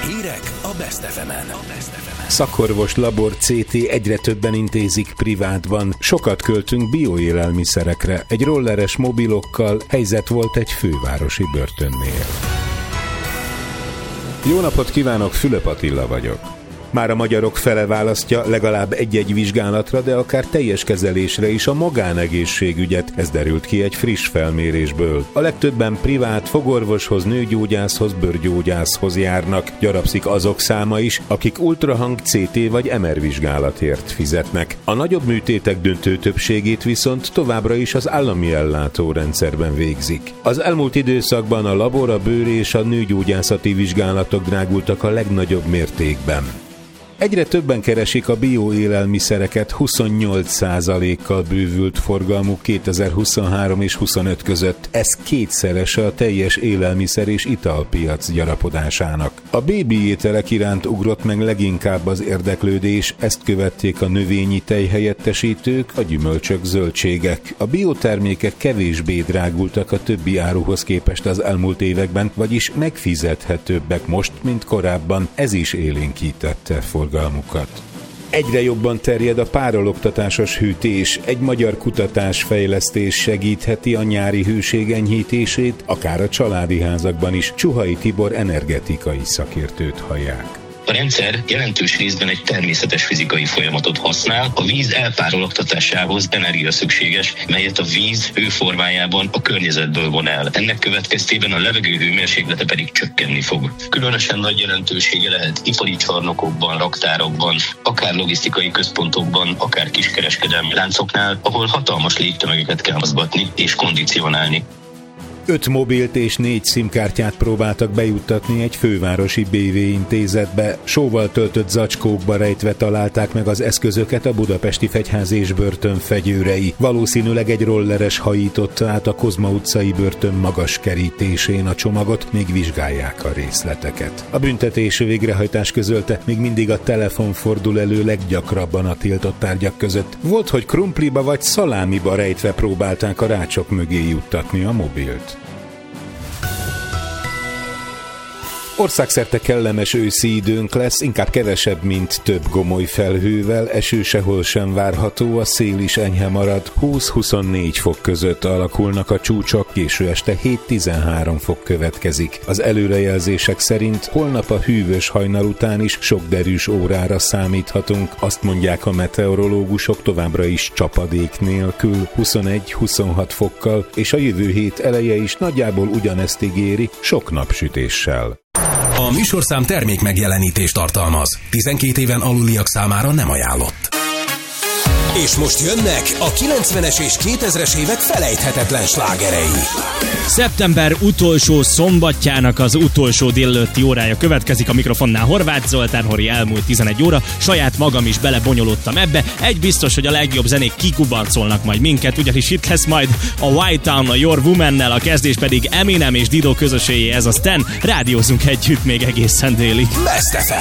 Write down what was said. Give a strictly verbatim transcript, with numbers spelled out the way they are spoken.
Hírek a Best ef emen. Szakorvos labor cé té egyre többen intézik privátban. Sokat költünk bioélelmiszerekre. Egy rolleres mobilokkal helyzet volt egy fővárosi börtönnél. Jó napot kívánok, Fülöp Attila vagyok. Már a magyarok fele választja legalább egy-egy vizsgálatra, de akár teljes kezelésre is a magánegészségügyet, ez derült ki egy friss felmérésből. A legtöbben privát fogorvoshoz, nőgyógyászhoz, bőrgyógyászhoz járnak. Gyarapszik azok száma is, akik ultrahang, cé té vagy em er vizsgálatért fizetnek. A nagyobb műtétek döntő többségét viszont továbbra is az állami ellátórendszerben végzik. Az elmúlt időszakban a labor, a bőr és a nőgyógyászati vizsgálatok drágultak a legnagyobb mértékben. Egyre többen keresik a bioélelmiszereket, huszonnyolc százalékkal bővült forgalmuk kétezer-huszonhárom és huszonöt között. Ez kétszerese a teljes élelmiszer és italpiac gyarapodásának. A bébi ételek iránt ugrott meg leginkább az érdeklődés, ezt követték a növényi tejhelyettesítők, a gyümölcsök, zöldségek. A biotermékek kevésbé drágultak a többi áruhoz képest az elmúlt években, vagyis megfizethetőbbek most, mint korábban. Ez is élénkítette forgalmukat. Egyre jobban terjed a párologtatásos hűtés. Egy magyar kutatásfejlesztés segítheti a nyári hőség enyhítését, akár a családi házakban is. Csuhai Tibor energetikai szakértőt hallják. A rendszer jelentős részben egy természetes fizikai folyamatot használ. A víz elpárologtatásához energia szükséges, melyet a víz hőformájában a környezetből von el. Ennek következtében a levegő hőmérséklete pedig csökkenni fog. Különösen nagy jelentősége lehet ipari csarnokokban, raktárokban, akár logisztikai központokban, akár kiskereskedelmi láncoknál, ahol hatalmas légtömegeket kell mozgatni és kondicionálni. Öt mobilt és négy szimkártyát próbáltak bejuttatni egy fővárosi bé vé intézetbe. Sóval töltött zacskókba rejtve találták meg az eszközöket a budapesti fegyház és börtön fegyőrei. Valószínűleg egy rolleres hajította át a Kozma utcai börtön magas kerítésén a csomagot, még vizsgálják a részleteket. A büntetés végrehajtás közölte, még mindig a telefon fordul elő leggyakrabban a tiltott tárgyak között. Volt, hogy krumpliba vagy szalámiba rejtve próbálták a rácsok mögé juttatni a mobilt. Országszerte kellemes őszi időnk lesz, inkább kevesebb, mint több gomoly felhővel, eső sehol sem várható, a szél is enyhe marad, húsz-huszonnégy fok között alakulnak a csúcsok, késő este hét-tizenhárom fok következik. Az előrejelzések szerint holnap a hűvös hajnal után is sok derűs órára számíthatunk, azt mondják a meteorológusok, továbbra is csapadék nélkül, huszonegy-huszonhat fokkal, és a jövő hét eleje is nagyjából ugyanezt ígéri, sok napsütéssel. A műsorszám termék megjelenítést tartalmaz. tizenkét éven aluliak számára nem ajánlott. És most jönnek a kilencvenes és kétezres évek felejthetetlen slágerei. Szeptember utolsó szombatjának az utolsó délelőtti órája következik, a mikrofonnál Horváth Zoltán, Hori, elmúlt tizenegy óra. Saját magam is belebonyolódtam ebbe. Egy biztos, hogy a legjobb zenék kikubancolnak majd minket, ugyanis itt lesz majd a White Town a Your Woman-nel, a kezdés pedig Eminem és Dido közöséjé, ez a Stan. Rádiózunk együtt még egészen délig. Best ef em.